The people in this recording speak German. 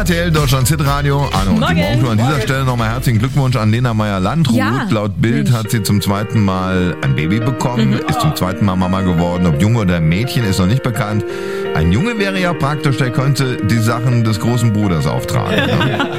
RTL Deutschland Hitradio. Arno und die Morgen. An dieser Stelle nochmal herzlichen Glückwunsch an Lena Meyer-Landrut. Ja, Laut Bild hat sie zum zweiten Mal ein Baby bekommen, ist zum zweiten Mal Mama geworden. Ob Junge oder Mädchen, ist noch nicht bekannt. Ein Junge wäre ja praktisch, der könnte die Sachen des großen Bruders auftragen. Ne?